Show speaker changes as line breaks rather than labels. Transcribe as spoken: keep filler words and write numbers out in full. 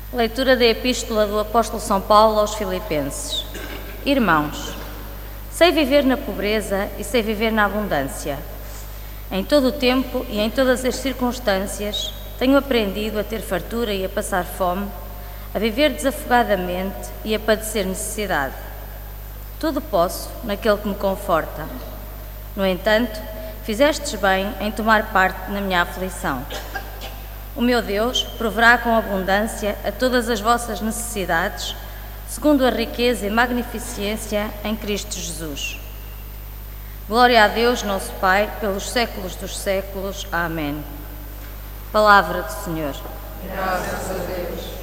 Leitura da Epístola do Apóstolo São Paulo aos Filipenses. Irmãos, sei viver na pobreza e sei viver na abundância. Em todo o tempo e em todas as circunstâncias, tenho aprendido a ter fartura e a passar fome, a viver desafogadamente e a padecer necessidade. Tudo posso naquele que me conforta. No entanto, fizestes bem em tomar parte na minha aflição. O meu Deus proverá com abundância a todas as vossas necessidades, segundo a riqueza e magnificência em Cristo Jesus. Glória a Deus, nosso Pai, pelos séculos dos séculos. Amém. Palavra do Senhor.
Graças a Deus.